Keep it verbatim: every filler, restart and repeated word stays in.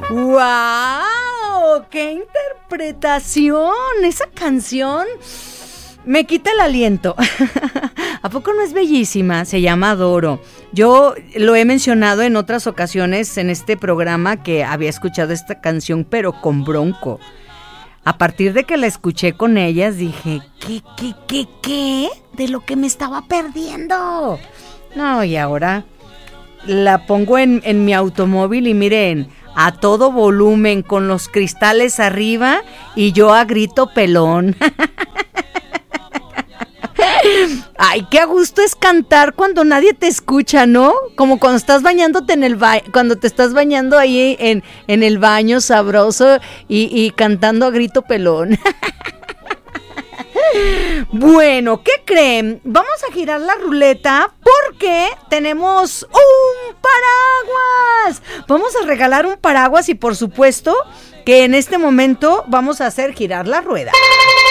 ¡Wow! ¡Qué interpretación! Esa canción me quita el aliento. ¿A poco no es bellísima? Se llama Adoro. Yo lo he mencionado en otras ocasiones en este programa que había escuchado esta canción, pero con Bronco. A partir de que la escuché con ellas, dije, ¿qué, qué, qué, qué? De lo que me estaba perdiendo. No, y ahora la pongo en, en mi automóvil y miren, a todo volumen, con los cristales arriba y yo a grito pelón. Ay, qué a gusto es cantar cuando nadie te escucha, ¿no? Como cuando estás bañándote en el ba- cuando te estás bañando ahí en, en el baño sabroso y, y cantando a grito pelón. Bueno, ¿qué creen? Vamos a girar la ruleta porque tenemos un paraguas. Vamos a regalar un paraguas y por supuesto que en este momento vamos a hacer girar la rueda.